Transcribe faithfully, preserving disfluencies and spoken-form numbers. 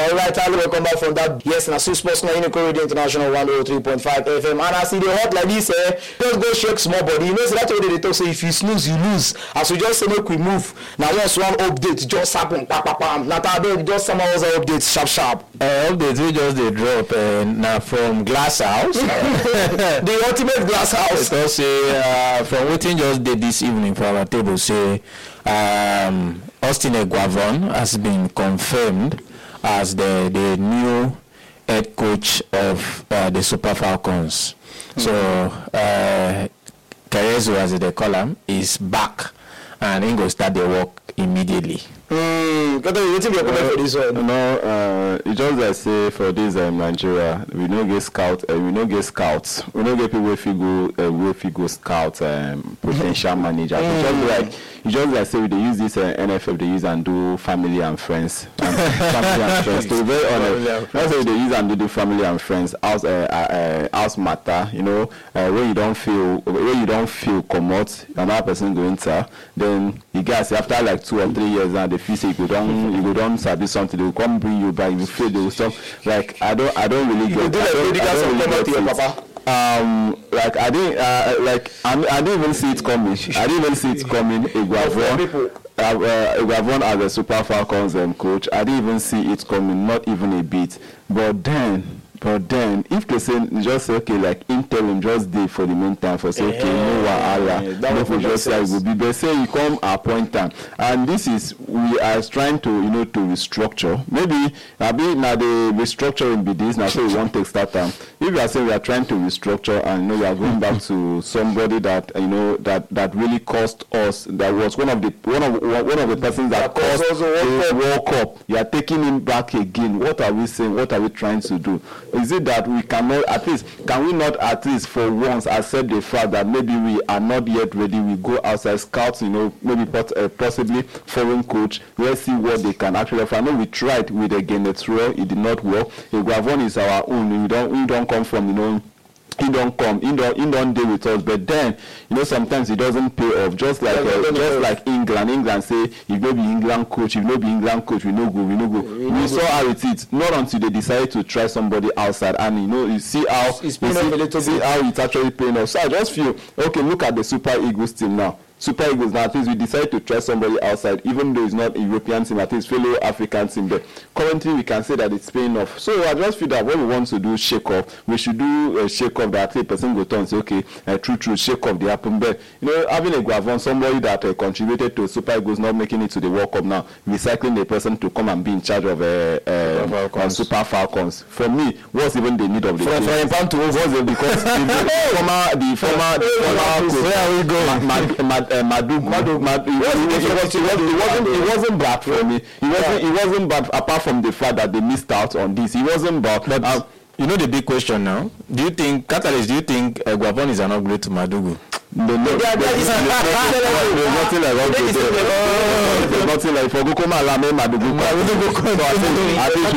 All right, I'll welcome back from that. Yes, and Super Sports Now, Radio International one oh three point five F M. And I see the hot like this, eh, just go shake small body. You know, so that's what they talk. So if you snooze, you lose. As we just say, make we move. Now, once one update just happen, pa pa pa. Now, just some of us updates, sharp sharp. Uh, updates we just they drop uh, now from Glass House. The ultimate Glass House. Because say uh, from waiting just did this evening for our table say um, Austin Eguavoen has been confirmed as the the new head coach of uh, the Super Falcons. Mm-hmm. So uh, Kerezu, as they call him, is back and he will start the work immediately. Hmm. What do you think for this one? You know, uh, it's just like say for this um, Nigeria, we don't get scout, uh, we don't get scouts, we don't get people if you go, uh, if you go scout um, potential manager. Mm. It's just like, it's just like say they use this uh, N F L, they use and do family and friends, and family and friends. To be very honest, that's why they use and do the family and friends. House, uh, uh, house matter, you know, uh, where you don't feel, where you don't feel commode, another person go enter, then you guys after like two or three years now they feel say you go down, you go down sabi something, they will come bring you back, you feel they will stop. Like I don't, I don't really get. You do like medical supplement to your papa. Um, like I didn't, uh, like I, I didn't even see it coming. I didn't even see it coming. Eguavoen, uh, uh, Eguavoen as a Super Falcons um, coach, I didn't even see it coming, not even a bit. But then, but then, if they say just say okay, like interim, just day for the meantime, for say okay, no wahala, no for just say it will be. But say you come appoint time, and this is we are trying to you know to restructure. Maybe I be now the restructuring be this now, so we won't take start time. If you are saying we are trying to restructure and you know we are going back to somebody that you know that that really cost us, that was one of the one of one of the persons that, that cost us the World Cup. You are taking him back again. What are we saying? What are we trying to do? Is it that we cannot at least can we not at least for once accept the fact that maybe we are not yet ready? We go outside scouts, you know, maybe pot, uh, possibly foreign coach. Let's see what they can actually offer. I know we tried with the Genetro, it did not work. Eguavoen is our own. We don't we don't come from you know. He don't come, he don't, he don't deal with us. But then, you know, sometimes it doesn't pay off. Just like, uh, just like England. England say, if you be England coach, if you be England coach, we no go, we no go. We, we saw how it is. Not until they decided to try somebody outside, and you know, you see how it's paying off a little see bit. how it's actually paying off. So I just feel okay. Look at the Super Eagles team now. Super Eagles now, at least we decided to try somebody outside, even though it's not a European team, at least fellow African team. But currently, we can say that it's paying off. So I just feel that when we want to do shake off, we should do a shake off that a person go turn and say, okay, uh, true, true, shake off the happen. But you know, having a Eguavoen, somebody that uh, contributed to Super Eagles not making it to the World Cup now, recycling the person to come and be in charge of uh, uh, Super, Falcons. Uh, Super Falcons. For me, what's even the need of the for, team? for to was it because the former, the former, the former, where are we going? Mad, mad, Uh, Madu, Madu, Madu, it, it, it, was, it, was, it wasn't, it wasn't bad for me. It wasn't, it wasn't bad apart from the fact that they missed out on this. It wasn't bad. But um, you know the big question now. Do you think Catalyst? Do you think uh, Eguavoen is an upgrade to Madugu? No, no, there's nothing like upgrade. There's nothing like for Gokoma Lame Madugu. I think